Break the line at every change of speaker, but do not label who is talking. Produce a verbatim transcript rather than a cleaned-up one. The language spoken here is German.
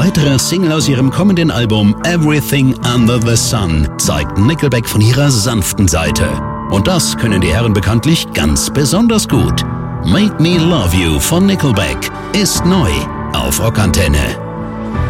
weitere Single aus ihrem kommenden Album Everything Under the Sun zeigt Nickelback von ihrer sanften Seite. Und das können die Herren bekanntlich ganz besonders gut. Make Me Love You von Nickelback ist neu auf Rockantenne.